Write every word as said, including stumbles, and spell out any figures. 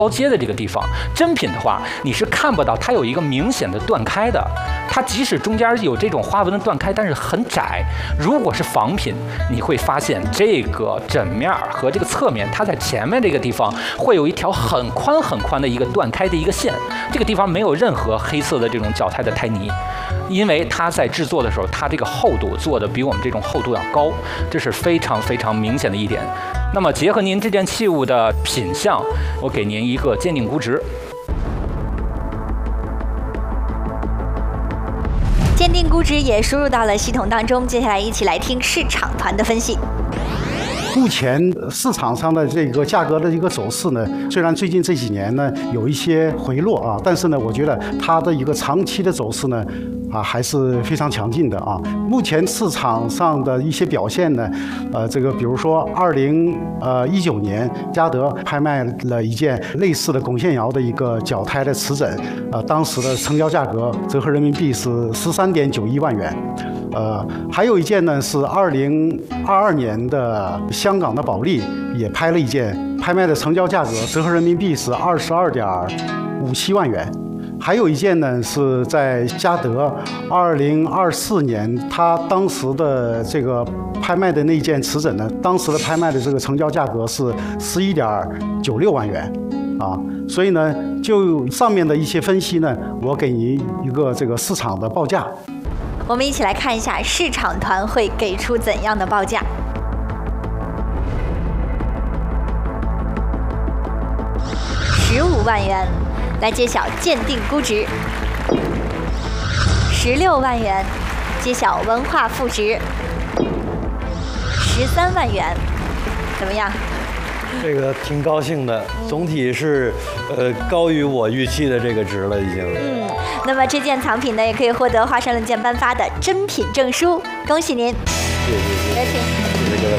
高阶的这个地方，真品的话，你是看不到它有一个明显的断开的。它即使中间有这种花纹的断开，但是很窄。如果是仿品，你会发现这个枕面和这个侧面，它在前面这个地方会有一条很宽很宽的一个断开的一个线，这个地方没有任何黑色的这种脚胎的胎泥。因为它在制作的时候，它这个厚度做的比我们这种厚度要高，这是非常非常明显的一点。那么结合您这件器物的品相，我给您一个鉴定估值。 鉴定估值也输入到了系统当中，接下来一起来听市场团的分析。 目前市场上的这个价格的一个走势呢，虽然最近这几年呢有一些回落啊，但是呢，我觉得它的一个长期的走势呢，啊还是非常强劲的啊。目前市场上的一些表现呢，呃，这个比如说二零呃一九年，嘉德拍卖了一件类似的龚宪尧的一个脚胎的瓷枕，呃，当时的成交价格折合人民币是十三点九一万元。呃，还有一件呢是二零二二年的香港的保利也拍了一件，拍卖的成交价格折合人民币是二十二点五七万元。还有一件呢是在嘉德二零二四年，他当时的这个拍卖的那件瓷枕呢，当时的拍卖的这个成交价格是十一点九六万元，啊，所以呢，就上面的一些分析呢，我给您一个这个市场的报价。 我们一起来看一下市场团会给出怎样的报价。十五万元，来揭晓鉴定估值。十六万元，揭晓文化赋值。十三万元，怎么样？ 这个挺高兴的，总体是呃高于我预期的这个值了，已经。 嗯，那么这件藏品呢，也可以获得华山论剑颁发的珍品证书，恭喜您！ 谢谢谢谢， 有请。 谢谢各位老师。